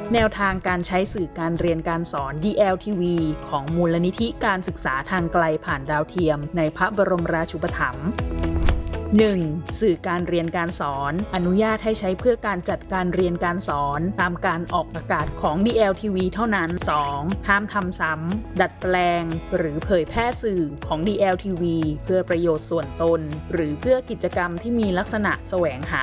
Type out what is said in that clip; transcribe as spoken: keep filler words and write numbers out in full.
แนวทางการใช้สื่อการเรียนการสอน ดี แอล ที วี ของมูลนิธิการศึกษาทางไกลผ่านดาวเทียมในพระบรมราชูปถัมภ์ หนึ่ง. สื่อการเรียนการสอนอนุญาตให้ใช้เพื่อการจัดการเรียนการสอนตามการออกอากาศของ ดี แอล ที วี เท่านั้น สอง. ห้ามทำซ้ำดัดแปลงหรือเผยแพร่สื่อของ ดี แอล ที วี เพื่อประโยชน์ส่วนตนหรือเพื่อกิจกรรมที่มีลักษณะแสวงหา